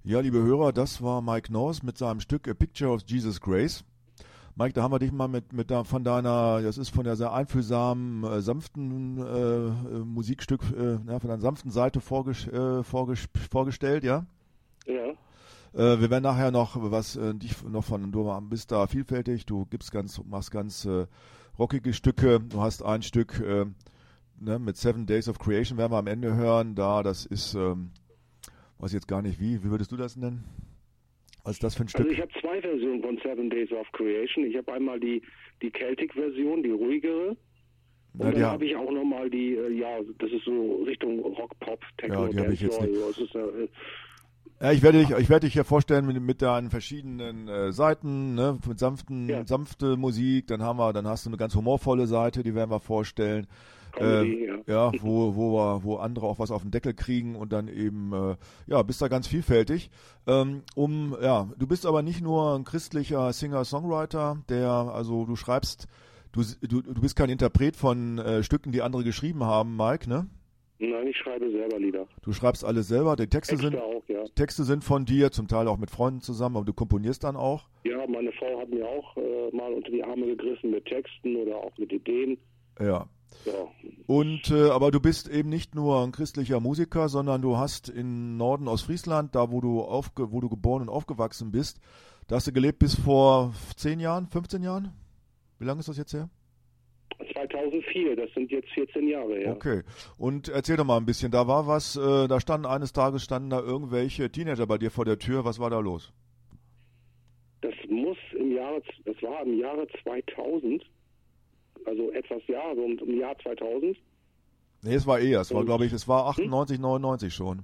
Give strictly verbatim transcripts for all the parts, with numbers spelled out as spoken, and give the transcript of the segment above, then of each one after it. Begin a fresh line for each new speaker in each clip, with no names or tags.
Ja, liebe Hörer, das war Mike North mit seinem Stück A Picture of Jesus Grace. Mike, da haben wir dich mal mit, mit da, von deiner, das ist von der sehr einfühlsamen, äh, sanften äh, Musikstück, äh, ja, von deiner sanften Seite vorges äh, vorges vorgestellt, ja?
Ja.
Äh, wir werden nachher noch was, äh, dich noch von, du bist da vielfältig, du gibst ganz, machst ganz äh, rockige Stücke, du hast ein Stück äh, ne, mit Seven Days of Creation, werden wir am Ende hören, da, das ist, ähm, weiß jetzt gar nicht wie, wie würdest du das nennen? Was ist das für ein Stück?
Also ich habe zwei Versionen von Seven Days of Creation. Ich habe einmal die, die Celtic-Version, die ruhigere. Und
Na,
dann
ja.
habe ich auch nochmal die, äh, ja, das ist so Richtung Rock, Pop, Techno,
Ja, die habe ich jetzt nicht.
So, es ist, äh,
Ja, ich werde dich, ich werde dich hier vorstellen mit, mit deinen verschiedenen äh, Seiten, ne, mit sanften,
Ja.
sanfte Musik. Dann haben wir, dann hast du eine ganz humorvolle Seite, die werden wir vorstellen.
Comedy,
äh,
ja.
ja, wo, wo wir, wo andere auch was auf den Deckel kriegen und dann eben, äh, ja, bist da ganz vielfältig. Ähm, um, ja, du bist aber nicht nur ein christlicher Singer-Songwriter, der, also du schreibst, du, du, du bist kein Interpret von äh, Stücken, die andere geschrieben haben, Mike, ne?
Nein, ich schreibe selber Lieder.
Du schreibst alles selber, die Texte,
Texte
sind
auch, ja.
Texte sind von dir, zum Teil auch mit Freunden zusammen, aber du komponierst dann auch.
Ja, meine Frau hat mir auch äh, mal unter die Arme gegriffen mit Texten oder auch mit Ideen.
Ja.
Ja.
Und äh, aber du bist eben nicht nur ein christlicher Musiker, sondern du hast im Norden Ostfriesland, da wo du aufge wo du geboren und aufgewachsen bist, da hast du gelebt bis vor zehn Jahren, fünfzehn Jahren? Wie lange ist das jetzt her?
zweitausendvier, das sind jetzt vierzehn Jahre her.
Okay. Und erzähl doch mal ein bisschen, da war was, äh, da standen eines Tages standen da irgendwelche Teenager bei dir vor der Tür, was war da los?
Das muss im Jahre, das war im Jahre zweitausend, also etwas Jahr, so im Jahr zweitausend.
Nee, es war eher, es war
Und-
glaube ich, es war achtundneunzig, neunundneunzig schon.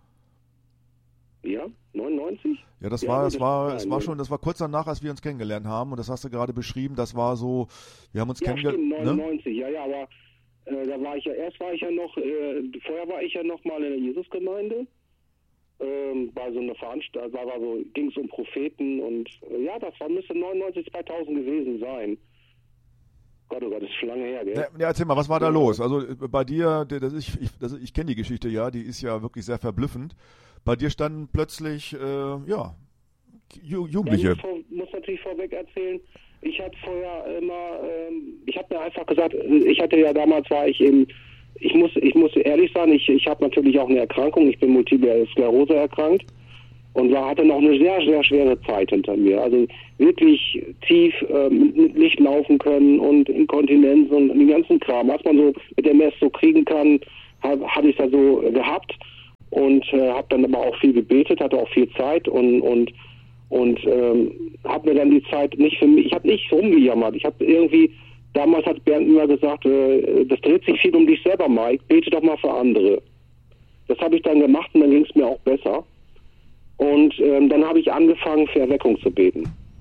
Ja, neunundneunzig?
Ja, das
Ja,
war,
gut,
das
das
war,
war
es
ein-
war schon, das war kurz danach, als wir uns kennengelernt haben und das hast du gerade beschrieben, das war so, wir haben uns
Ja,
kennengelernt,
stimmt,
ne?
neunundneunzig, ja, ja, aber äh, da war ich ja, erst war ich ja noch, äh, vorher war ich ja noch mal in der Jesusgemeinde, ähm, bei so einer Veranstaltung, da war so, ging es um Propheten und äh, ja, das war, müsste neunundneunzig, zweitausend gewesen sein. Gott, oh Gott, das ist schon lange her, gell?
Ja, ja, erzähl mal, was war da
Ja.
los? Also äh, bei dir, der- das ich, ich, das, ich kenne die Geschichte ja, die ist ja wirklich sehr verblüffend. Bei dir standen plötzlich, äh, ja, Ju
Ja,
Jugendliche.
ich muss, vor, muss natürlich vorweg erzählen, ich hatte vorher immer, ähm, ich habe mir einfach gesagt, ich hatte ja damals, war ich eben, ich muss, ich muss ehrlich sein, ich, ich habe natürlich auch eine Erkrankung, ich bin Multiple Sklerose erkrankt und war, hatte noch eine sehr, sehr schwere Zeit hinter mir. Also wirklich tief ähm, nicht laufen können und Inkontinenz und den ganzen Kram, was man so mit der M S so kriegen kann, hab, hatte ich da so gehabt. Und äh, habe dann aber auch viel gebetet, hatte auch viel Zeit und und und ähm, habe mir dann die Zeit nicht für mich, ich habe nicht rumgejammert. Ich habe irgendwie, damals hat Bernd immer gesagt, äh, das dreht sich viel um dich selber, Mike, bete doch mal für andere. Das habe ich dann gemacht und dann ging es mir auch besser. Und ähm, dann habe ich angefangen, für Erweckung zu beten.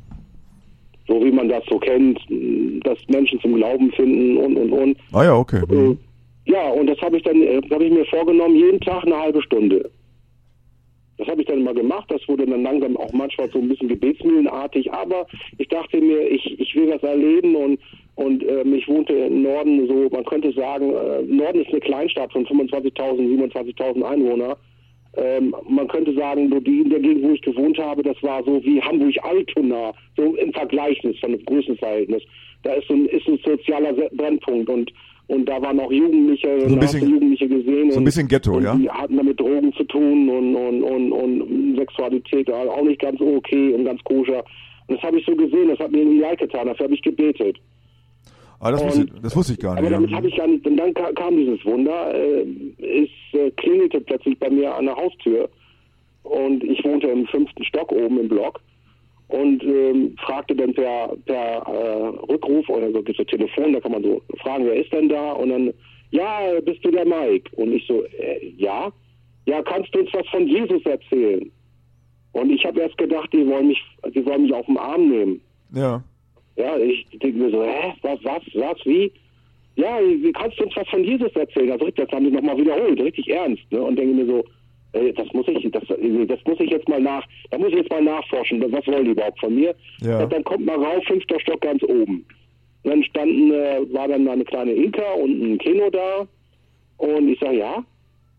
So wie man das so kennt, dass Menschen zum Glauben finden und und und.
Ah ja, okay.
Äh, Ja, und das habe ich dann, äh, habe ich mir vorgenommen, jeden Tag eine halbe Stunde. Das habe ich dann immer gemacht, das wurde dann langsam auch manchmal so ein bisschen gebetsmühlenartig, aber ich dachte mir, ich, ich will das erleben und, und ähm, ich wohnte im Norden so, man könnte sagen, äh, Norden ist eine Kleinstadt von fünfundzwanzigtausend, siebenundzwanzigtausend Einwohner. Ähm, man könnte sagen, so die in der Gegend, wo ich gewohnt habe, das war so wie Hamburg-Altona, so im Vergleichnis von dem Größenverhältnis. Da ist so ein, ist ein sozialer Brennpunkt und und da waren auch Jugendliche,
So ein
da hast du
bisschen-
Jugendliche gesehen.
so ein
und,
bisschen Ghetto,
und
ja?
Die hatten damit Drogen zu tun und, und, und, und Sexualität also auch nicht ganz okay und ganz koscher. Und das habe ich so gesehen, das hat mir irgendwie leid getan, dafür habe ich gebetet.
Ah, das,
Und-
wusste, ich- das wusste ich gar nicht.
Aber damit
ja.
habe ich gar nicht, und dann ka- kam dieses Wunder, äh, es äh, klingelte plötzlich bei mir an der Haustür und ich wohnte im fünften Stock oben im Block und ähm, fragte dann per, per äh, Rückruf oder so, gibt es so Telefon, da kann man so fragen, wer ist denn da? Und dann, ja, bist du der Mike? Und ich so, äh, ja? Ja, kannst du uns was von Jesus erzählen? Und ich habe erst gedacht, die wollen mich, die wollen mich auf den Arm nehmen.
Ja.
Ja, ich denke mir so, hä, was, was, was, wie? Ja, wie kannst du uns was von Jesus erzählen? Also das haben die nochmal wiederholt, richtig ernst, ne? Und denke mir so, ey, das muss ich, das, das muss ich jetzt mal nach, da muss ich jetzt mal nachforschen, was wollen die überhaupt von mir?
Ja.
Und dann kommt man rauf, fünfter Stock ganz oben. Und dann standen, äh, war dann eine kleine Inka und ein Kino da und ich sage, ja,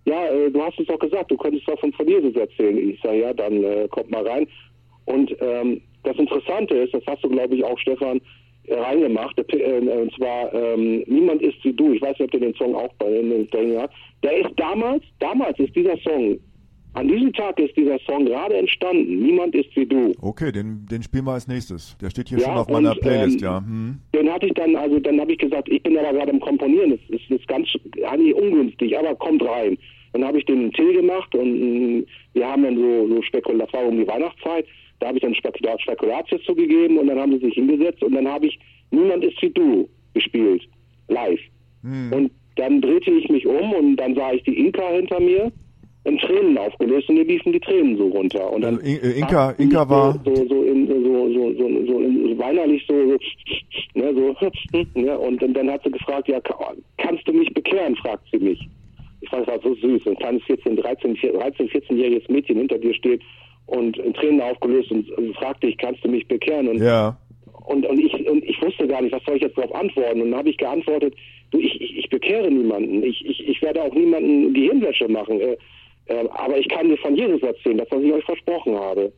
ja, äh, du hast es doch gesagt, du könntest doch von, von Jesus erzählen. Ich sage, ja, dann äh, kommt mal rein. Und ähm, das Interessante ist, das hast du, glaube ich, auch, Stefan, äh, reingemacht, äh, und zwar ähm, Niemand ist wie du. Ich weiß nicht, ob du den Song auch bei den Ding hast. Der ist damals, damals ist dieser Song, an diesem Tag ist dieser Song gerade entstanden. Niemand ist wie du.
Okay, den, den spielen wir als nächstes. Der steht hier
ja,
schon auf meiner
und,
Playlist,
ähm,
ja. Hm.
Den hatte ich dann, also dann habe ich gesagt, ich bin aber gerade am Komponieren, das ist, das ist ganz eigentlich ungünstig, aber kommt rein. Dann habe ich den Tee gemacht und mh, wir haben dann so, so Spekula- das war um die Weihnachtszeit, da habe ich dann Spekula- Spekulatius zugegeben und dann haben sie sich hingesetzt und dann habe ich Niemand ist wie du gespielt, live. Hm. Und dann drehte ich mich um und dann sah ich die Inka hinter mir in Tränen aufgelöst und mir liefen die Tränen so runter. Und dann
also Inka, Inka war
so, so, in, so, so, so, so, in, weinerlich so, so, ne, so ne, und, und dann hat sie gefragt, ja, kannst du mich bekehren, fragt sie mich. Ich fand, es war so süß, ein kleines vierzehn, dreizehn, vierzehnjähriges Mädchen hinter dir steht und in Tränen aufgelöst und, und fragte ich, kannst du mich bekehren? Und,
ja.
und, und, ich, und ich wusste gar nicht, was soll ich jetzt darauf antworten? Und dann habe ich geantwortet, du, ich, ich, ich bekehre niemanden, ich, ich, ich werde auch niemanden Gehirnwäsche machen, äh, äh, aber ich kann dir von Jesus erzählen, das, was ich euch versprochen habe.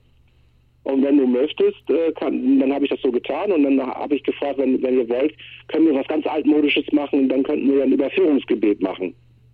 Und wenn du möchtest, äh, kann, dann habe ich das so getan und dann habe ich gefragt, wenn, wenn ihr wollt, können wir was ganz Altmodisches machen und dann könnten wir ein Überführungsgebet machen.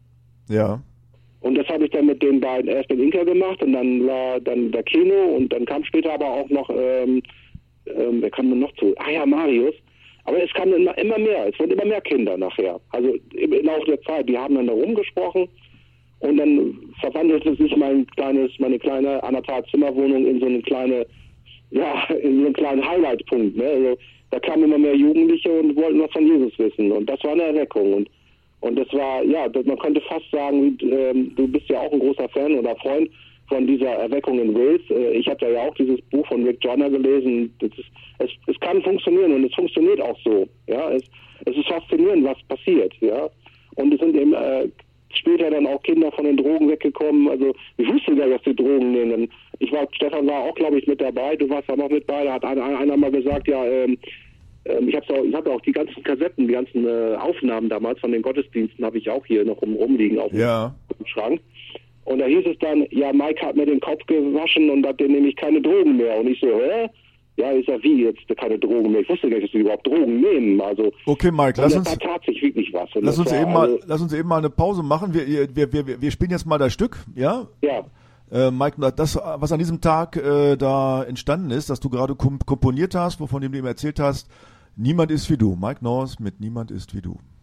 Ja.
Und das habe ich dann mit den beiden, erst mit Inka gemacht und dann war dann der Kino und dann kam später aber auch noch, ähm, ähm, wer kam denn noch zu? Ah ja, Marius. Aber es kamen immer, immer mehr, es wurden immer mehr Kinder nachher. Also im Laufe der Zeit, die haben dann da rumgesprochen und dann verwandelte sich mein kleines, meine kleine anderthalb Zimmerwohnung in so eine kleine, ja, in so einen kleinen Highlight-Punkt. Ne? Also da kamen immer mehr Jugendliche und wollten was von Jesus wissen und das war eine Erweckung. Und Und das war, ja, man könnte fast sagen, ähm, du bist ja auch ein großer Fan oder Freund von dieser Erweckung in Wales. Äh, ich habe da ja auch dieses Buch von Rick Joyner gelesen. Das ist, es, es kann funktionieren und es funktioniert auch so. Ja, es, es ist faszinierend, was passiert. Ja, und es sind eben äh, später dann auch Kinder von den Drogen weggekommen. Also ich wusste ja, dass die Drogen nehmen. Ich war, Stefan war auch, glaube ich, mit dabei. Du warst da noch mit bei. Da hat einer, einer mal gesagt, ja. Ähm, Ich habe auch, ich habe auch die ganzen Kassetten, die ganzen äh, Aufnahmen damals von den Gottesdiensten habe ich auch hier noch rum, rumliegen auf dem,
ja.
dem Schrank. Und da hieß es dann, ja, Mike hat mir den Kopf gewaschen und hat den nämlich keine Drogen mehr. Und ich so, hä? Ja, ich sag, wie jetzt keine Drogen mehr? Ich wusste gar nicht, dass sie überhaupt Drogen nehmen. Also
okay, Mike, lass uns,
da tat sich wirklich was. Und
lass uns
war,
eben mal,
also,
lass uns eben mal eine Pause machen. Wir, wir, wir, wir spielen jetzt mal das Stück, ja?
Ja.
Äh, Mike, das, was an diesem Tag äh, da entstanden ist, dass du gerade komp- komponiert hast, wovon du ihm erzählt hast, Niemand ist wie du. Mike Norris mit Niemand ist wie du.